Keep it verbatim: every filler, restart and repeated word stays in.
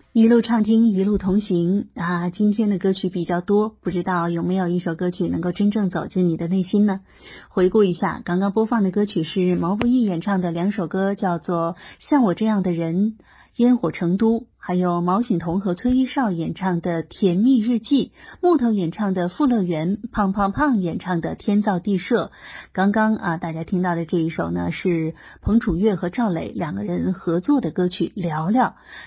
一路畅听，一路同行啊！今天的歌曲比较多，不知道有没有一首歌曲能够真正走进你的内心呢？回顾一下，刚刚播放的歌曲是毛不易演唱的两首歌，叫做《像我这样的人》、《烟火成都》，还有毛晓彤和崔一少演唱的《甜蜜日记》，木头演唱的《富乐园》，胖胖胖演唱的《天造地设》。刚刚啊，大家听到的这一首呢，是彭楚月和赵磊两个人合作的歌曲《聊聊》。